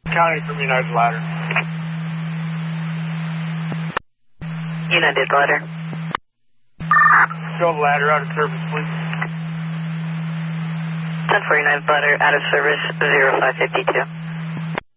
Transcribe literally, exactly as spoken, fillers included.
County from United Ladder. United Ladder. Show the ladder out of service, please. ten forty-nine Ladder, out of service, zero five fifty-two.